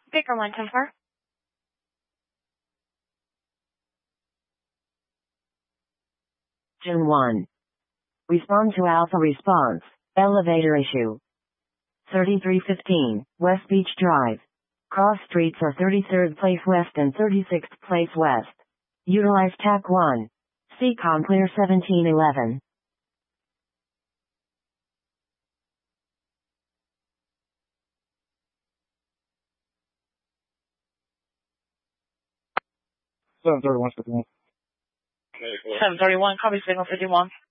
Baker 110-4. June 1. Respond to Alpha response. Elevator issue. 3315, West Beach Drive. Cross streets are 33rd Place West and 36th Place West. Utilize TAC 1. CCOM Clear 1711. Seven 31 51. 731, copy signal 51.